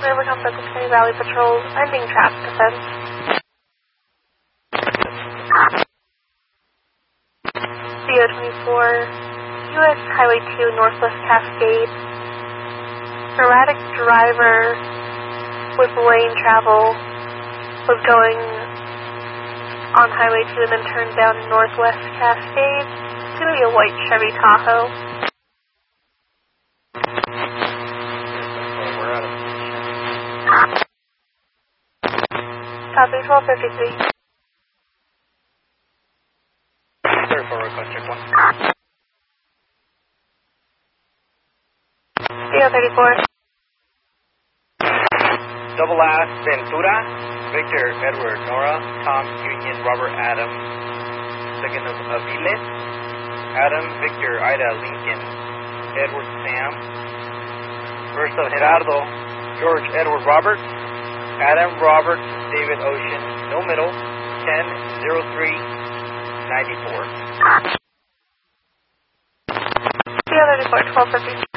River Complex County Valley Patrol, ending traffic offense. CO24, US Highway 2 Northwest Cascade. Erratic driver with lane travel was going on Highway 2 and then turned down Northwest Cascade. It's going to be a white Chevy Tahoe. Copy 1253. Clear for request check 1. CO34. Double Ass Ventura, Victor, Edward, Nora, Tom, Union, Robert, Adam, second of Aviles, Adam, Victor, Ida, Lincoln, Edward, Sam, first of Gerardo, George, Edward, Robert, Adam, Robert, David, Ocean, no middle, 10-03-94. CO34, 1250.